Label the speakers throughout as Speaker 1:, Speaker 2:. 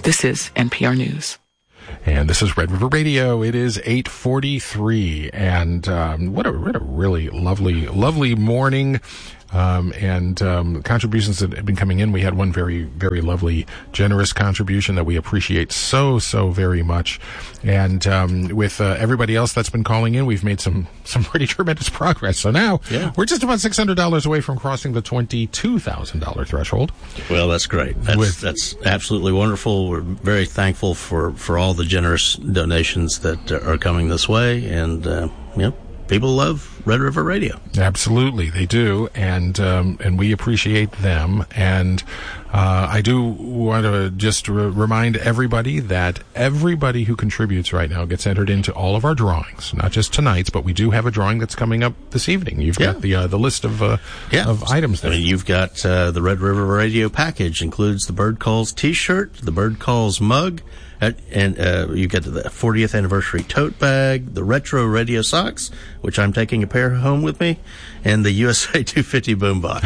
Speaker 1: This is NPR News.
Speaker 2: And this is Red River Radio. It is 8:43, and what a really lovely morning. Contributions that have been coming in. We had one very, very lovely, generous contribution that we appreciate so very much. And with everybody else that's been calling in, we've made some pretty tremendous progress. So now we're just about $600 away from crossing the $22,000 threshold.
Speaker 3: Well, that's great. That's absolutely wonderful. We're very thankful for all the generous donations that are coming this way, and people love Red River Radio.
Speaker 2: Absolutely, they do, and we appreciate them. And I do want to just remind everybody that everybody who contributes right now gets entered into all of our drawings, not just tonight's, but we do have a drawing that's coming up this evening. You've got the list of items there.
Speaker 3: I mean, you've got the Red River Radio package, includes the Bird Calls T-shirt, the Bird Calls mug, and you get the 40th anniversary tote bag, the retro radio socks, which I'm taking a pair home with me, and the USA 250 boombox.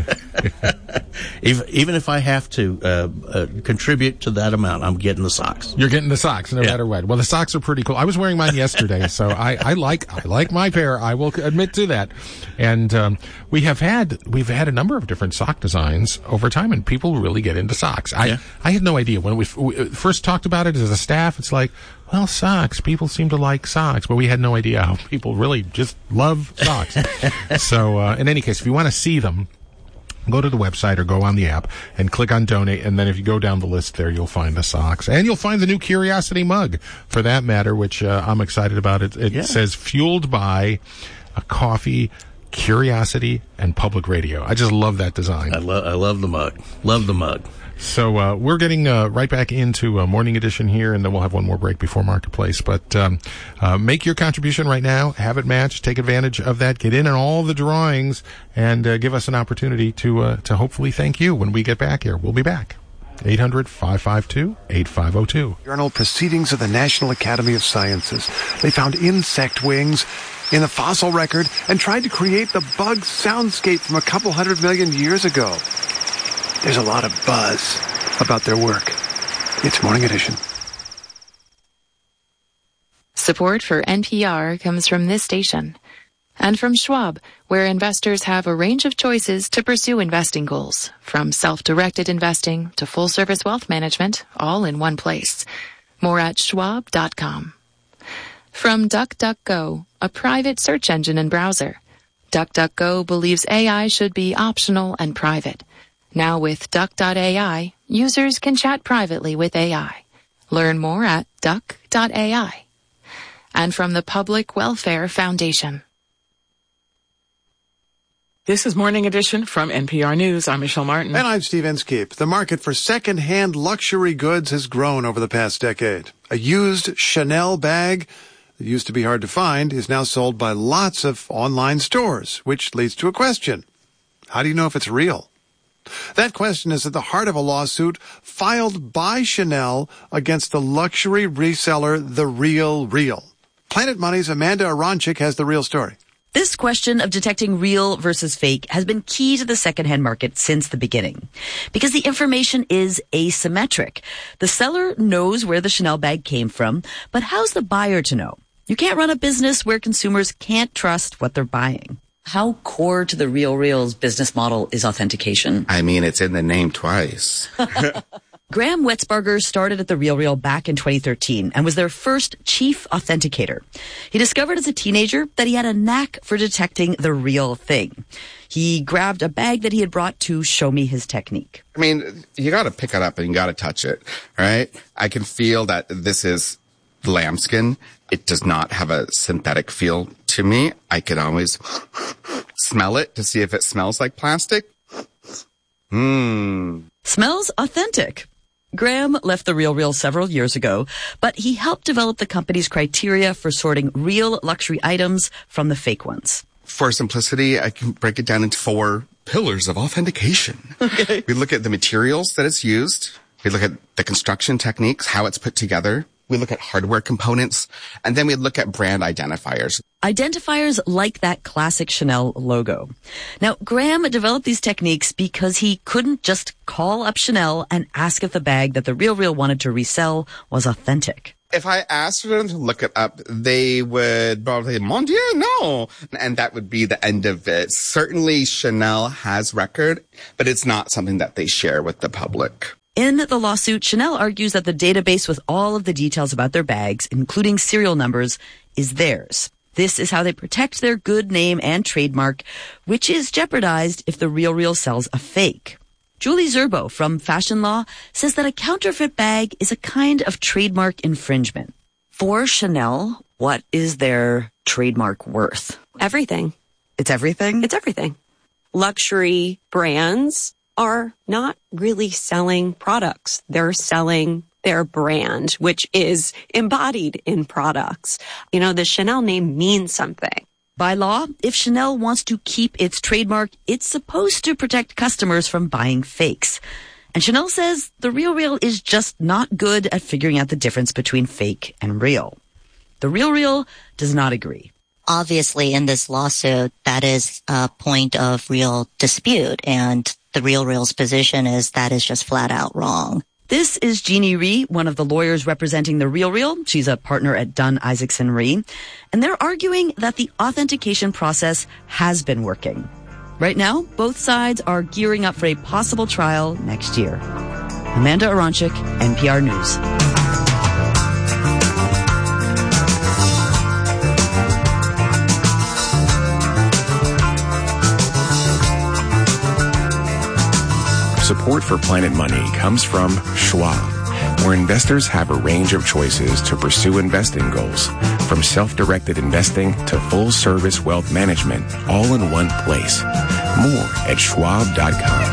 Speaker 3: Even if I have to contribute to that amount, I'm getting the socks.
Speaker 2: You're getting the socks, no matter what. Well, the socks are pretty cool. I was wearing mine yesterday, so I like my pair. I will admit to that. And we've had a number of different sock designs over time, and people really get into socks. I had no idea when we first talked about it as a staff. It's like, well, socks. People seem to like socks, but we had no idea how people really just love socks. So, in any case, if you want to see them, go to the website or go on the app and click on donate, and then if you go down the list there, you'll find the socks. And you'll find the new Curiosity mug, for that matter, which I'm excited about. It says, fueled by a coffee, curiosity, and public radio. I just love that design.
Speaker 3: I love the mug. Love the mug.
Speaker 2: So we're getting right back into Morning Edition here, and then we'll have one more break before Marketplace. But make your contribution right now. Have it matched. Take advantage of that. Get in on all the drawings, and give us an opportunity to hopefully thank you when we get back here. We'll be back. 800-552-8502.
Speaker 4: Journal Proceedings of the National Academy of Sciences. They found insect wings in the fossil record and tried to create the bug soundscape from a couple 100 million years ago. There's a lot of buzz about their work. It's Morning Edition.
Speaker 5: Support for NPR comes from this station and from Schwab, where investors have a range of choices to pursue investing goals, from self-directed investing to full-service wealth management, all in one place. More at schwab.com. From DuckDuckGo, a private search engine and browser. DuckDuckGo believes AI should be optional and private. Now with Duck.ai, users can chat privately with AI. Learn more at Duck.ai. And from the Public Welfare Foundation.
Speaker 1: This is Morning Edition from NPR News. I'm Michelle Martin.
Speaker 4: And I'm Steve Inskeep. The market for second-hand luxury goods has grown over the past decade. A used Chanel bag that used to be hard to find is now sold by lots of online stores, which leads to a question. How do you know if it's real? That question is at the heart of a lawsuit filed by Chanel against the luxury reseller The Real Real. Planet Money's Amanda Aronchik has the real story.
Speaker 6: This question of detecting real versus fake has been key to the secondhand market since the beginning, because the information is asymmetric. The seller knows where the Chanel bag came from, but how's the buyer to know? You can't run a business where consumers can't trust what they're buying.
Speaker 7: How core to the Real Real's business model is authentication?
Speaker 8: I mean, it's in the name twice.
Speaker 6: Graham Wetzbarger started at The Real Real back in 2013 and was their first chief authenticator. He discovered as a teenager that he had a knack for detecting the real thing. He grabbed a bag that he had brought to show me his technique.
Speaker 8: I mean, you got to pick it up and you got to touch it, right? I can feel that this is lambskin. It does not have a synthetic feel to me. I can always smell it to see if it smells like plastic.
Speaker 6: Smells authentic. Graham left The Real Real several years ago, but he helped develop the company's criteria for sorting real luxury items from the fake ones.
Speaker 8: For simplicity, I can break it down into 4 pillars of authentication. Okay. We look at the materials that it's used. We look at the construction techniques, how it's put together. We look at hardware components, and then we look at brand identifiers.
Speaker 6: Identifiers like that classic Chanel logo. Now, Graham developed these techniques because he couldn't just call up Chanel and ask if the bag that The RealReal wanted to resell was authentic.
Speaker 8: If I asked them to look it up, they would probably, mon Dieu, no. And that would be the end of it. Certainly Chanel has record, but it's not something that they share with the public.
Speaker 6: In the lawsuit, Chanel argues that the database with all of the details about their bags, including serial numbers, is theirs. This is how they protect their good name and trademark, which is jeopardized if The RealReal sells a fake. Julie Zerbo from Fashion Law says that a counterfeit bag is a kind of trademark infringement.
Speaker 7: For Chanel, what is their trademark worth?
Speaker 9: Everything.
Speaker 6: It's everything?
Speaker 9: It's everything. Luxury brands are not really selling products. They're selling their brand, which is embodied in products. You know, the Chanel name means something.
Speaker 6: By law, if Chanel wants to keep its trademark, it's supposed to protect customers from buying fakes. And Chanel says The RealReal is just not good at figuring out the difference between fake and real. The RealReal does not agree.
Speaker 10: Obviously, in this lawsuit, that is a point of real dispute, and The RealReal's position is that is just flat out wrong.
Speaker 6: This is Jeannie Rhee, one of the lawyers representing The RealReal. She's a partner at Dunn Isaacson Rhee. And they're arguing that the authentication process has been working. Right now, both sides are gearing up for a possible trial next year. Amanda Aronchik, NPR News.
Speaker 11: Support for Planet Money comes from Schwab, where investors have a range of choices to pursue investing goals, from self-directed investing to full-service wealth management, all in one place. More at schwab.com.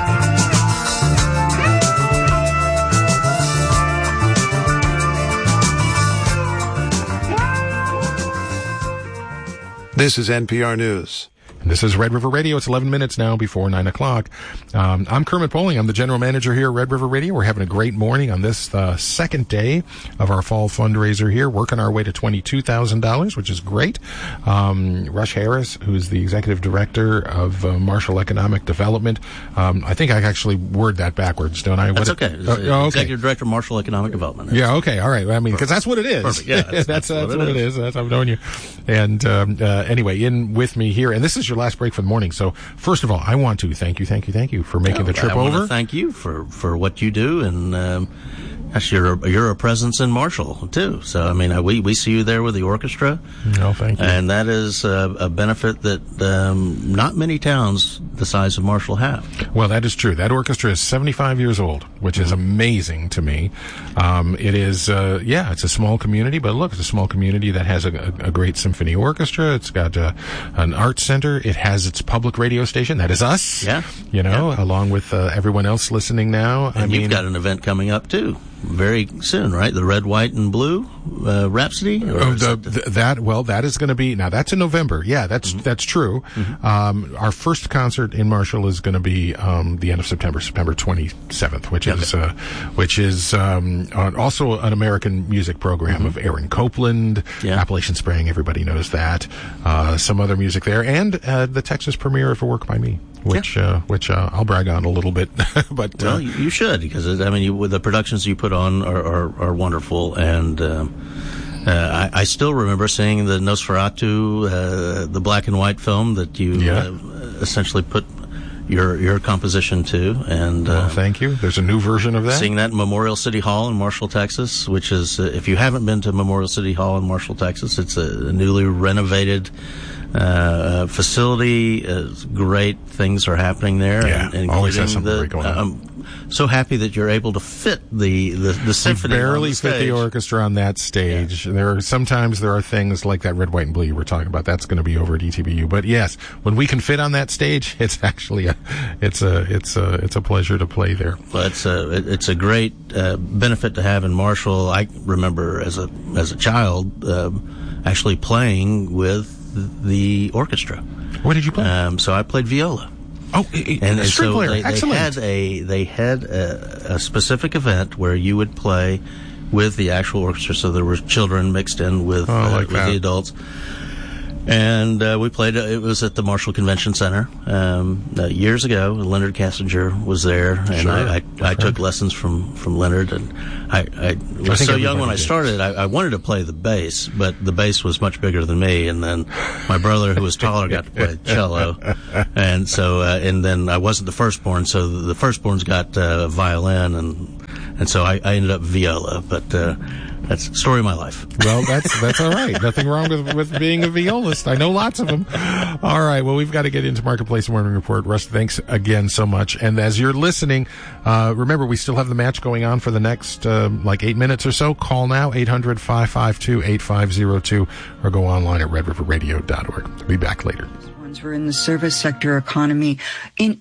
Speaker 4: This is NPR News.
Speaker 2: This is Red River Radio. It's 11 minutes now before 9 o'clock. I'm Kermit Poling. I'm the general manager here at Red River Radio. We're having a great morning on this second day of our fall fundraiser here, working our way to $22,000, which is great. Rush Harris, who's the executive director of Marshall Economic Development. I think I actually word that backwards, don't I?
Speaker 3: That's okay.
Speaker 2: Okay.
Speaker 3: Executive director of Marshall Economic Development.
Speaker 2: Yeah, okay. All right. I mean, because that's what it is.
Speaker 3: Perfect. Yeah,
Speaker 2: that's what it is. That's how I've known you. And anyway, in with me here, and this is your last break for the morning. So first of all, I want to thank you for making the trip
Speaker 3: over. I want to
Speaker 2: thank
Speaker 3: you for what you do, and actually you're a presence in Marshall too. So I mean, we see you there with the orchestra.
Speaker 2: No, thank you.
Speaker 3: And that is a benefit that not many towns the size of Marshall have.
Speaker 2: Well, that is true. That orchestra is 75 years old, which is amazing to me. It is, it's a small community, but look, it's a small community that has a great symphony orchestra. It's got an art center. It has its public radio station. That is us.
Speaker 3: Yeah.
Speaker 2: Along with everyone else listening now.
Speaker 3: And you've got an event coming up too. Very soon, right? The Red, White, and Blue Rhapsody?
Speaker 2: That is going to be, now that's in November. Yeah, that's true. Mm-hmm. Our first concert in Marshall is going to be the end of September 27th, which is also an American music program of Aaron Copland, Appalachian Spring, everybody knows that. Some other music there, and the Texas premiere of A Work by Me. Which I'll brag on a little bit, but
Speaker 3: you should, because with the productions you put on are wonderful, and I still remember seeing the Nosferatu, the black and white film that you essentially put your composition to, and
Speaker 2: thank you. There's a new version of that.
Speaker 3: Seeing that in Memorial City Hall in Marshall, Texas, which is if you haven't been to Memorial City Hall in Marshall, Texas, it's a newly renovated facility. Great things are happening there.
Speaker 2: Yeah,
Speaker 3: and
Speaker 2: always has something great going on.
Speaker 3: I'm so happy that you're able to fit the symphony.
Speaker 2: We barely fit the orchestra on that stage. Yeah. There are things like that Red, White, and Blue you were talking about. That's going to be over at ETBU. But yes, when we can fit on that stage, it's actually it's a pleasure to play there.
Speaker 3: Well, it's a great benefit to have in Marshall. I remember as a child actually playing with the orchestra.
Speaker 2: What did you play?
Speaker 3: So I played viola.
Speaker 2: Oh, and
Speaker 3: so
Speaker 2: player. Excellent.
Speaker 3: They had a specific event where you would play with the actual orchestra, so there were children mixed in with the adults. And we played. It was at the Marshall Convention Center years ago. Leonard Kassinger was there, and I took lessons from Leonard. And I was so young when I started. I wanted to play the bass, but the bass was much bigger than me. And then my brother, who was taller, got to play cello, and so and then I wasn't the firstborn, so the firstborns got violin, and so I ended up viola, but. That's the story of my life.
Speaker 2: Well, that's all right. Nothing wrong with being a violist. I know lots of them. All right. Well, we've got to get into Marketplace Morning Report. Russ, thanks again so much. And as you're listening, remember, we still have the match going on for the next 8 minutes or so. Call now, 800-552-8502, or go online at redriverradio.org. We'll be back later.
Speaker 12: We're in the service sector economy. In